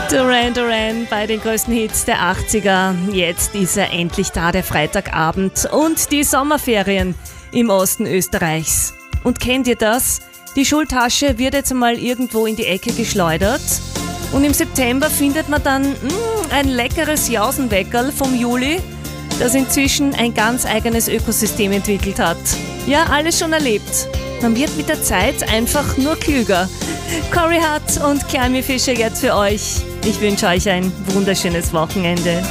Duran Duran bei den größten Hits der 80er. Jetzt ist er endlich da, der Freitagabend und die Sommerferien im Osten Österreichs. Und kennt ihr das? Die Schultasche wird jetzt einmal irgendwo in die Ecke geschleudert und im September findet man dann ein leckeres Jausenweckerl vom Juli, das inzwischen ein ganz eigenes Ökosystem entwickelt hat. Ja, alles schon erlebt. Man wird mit der Zeit einfach nur klüger. Corey Hart und Climby Fisher jetzt für euch. Ich wünsche euch ein wunderschönes Wochenende.